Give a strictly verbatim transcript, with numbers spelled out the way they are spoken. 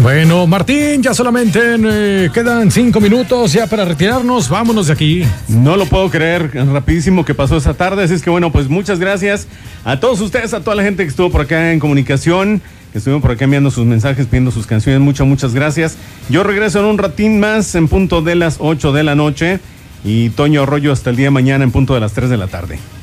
Bueno, Martín, ya solamente eh, quedan cinco minutos ya para retirarnos. Vámonos de aquí. No lo puedo creer, rapidísimo que pasó esa tarde. Así es que bueno, pues muchas gracias a todos ustedes, a toda la gente que estuvo por acá en comunicación, que estuvieron por acá enviando sus mensajes, pidiendo sus canciones. Muchas, muchas gracias. Yo regreso en un ratín más en punto de las ocho de la noche y Toño Arroyo hasta el día de mañana en punto de las tres de la tarde.